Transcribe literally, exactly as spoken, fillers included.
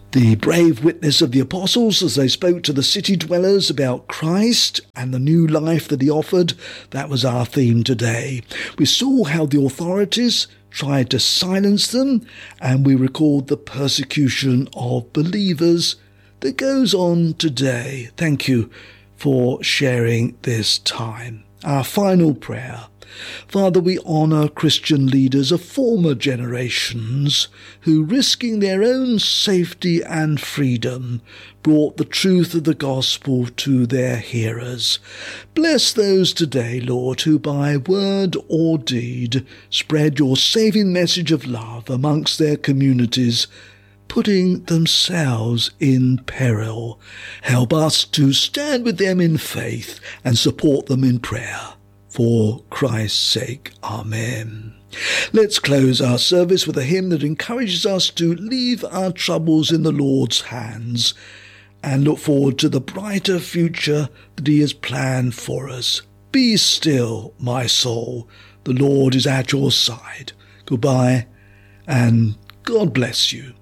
The brave witness of the apostles as they spoke to the city dwellers about Christ and the new life that he offered, that was our theme today. We saw how the authorities tried to silence them, and we recalled the persecution of believers that goes on today. Thank you for sharing this time. Our final prayer. Father, we honour Christian leaders of former generations who, risking their own safety and freedom, brought the truth of the gospel to their hearers. Bless those today, Lord, who by word or deed spread your saving message of love amongst their communities, putting themselves in peril. Help us to stand with them in faith and support them in prayer. For Christ's sake, Amen. Let's close our service with a hymn that encourages us to leave our troubles in the Lord's hands and look forward to the brighter future that he has planned for us. Be still, my soul. The Lord is at your side. Goodbye, and God bless you.